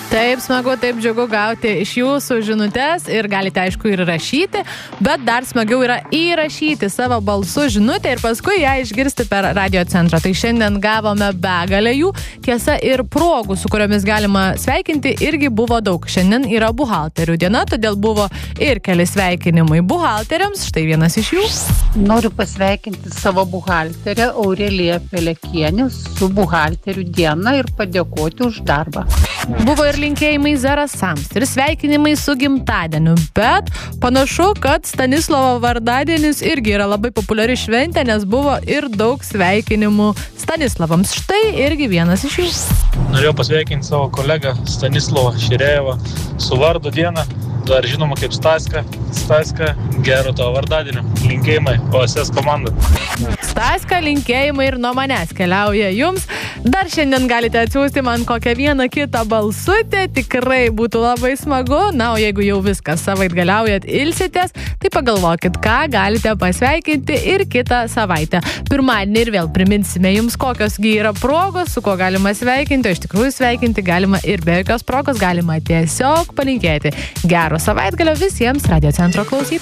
Taip smagu, taip džiugu gauti iš jūsų žinutes ir galite aišku ir rašyti, bet dar smagiau yra įrašyti savo balsu žinutę ir paskui ją išgirsti per radio centrą. Tai šiandien gavome begalę jų, tiesa ir progų, su kuriomis galima sveikinti, irgi buvo daug. Šiandien yra buhalterių diena, todėl buvo ir keli sveikinimai buhalteriams, štai vienas iš jų. Noriu pasveikinti savo buhalterę Aureliją Pelekienę su buhalterių diena ir padėkoti už darbą. Buvo ir linkėjimai zarasams, ir sveikinimai su gimtadieniu, bet panašu, kad Stanislovo vardadienis irgi yra labai populiari šventė, nes buvo ir daug sveikinimų Stanislavams. Štai irgi vienas iš jų. Norėjau pasveikinti savo kolegą Stanislovą Širėjevą su vardo diena, dar žinoma kaip Staska. Staska, gero tavo vardadienio. Linkėjimai OSS komanda. Staska, linkėjimai ir nuo manęs keliauja jums. Dar šiandien galite atsiųsti man kokią vieną kitą balsutę, tikrai būtų labai smagu. Na, o jeigu jau viskas savaitgaliaujat, ilsitės, tai pagalvokit, ką galite pasveikinti ir kitą savaitę. Pirmadienį ir vėl priminsime jums, kokiosgi yra progos, su kuo galima sveikinti, o iš tikrųjų sveikinti galima ir be jokios progos, galima tiesiog palinkėti gero savaitgalio visiems Radio Centro klausytojams.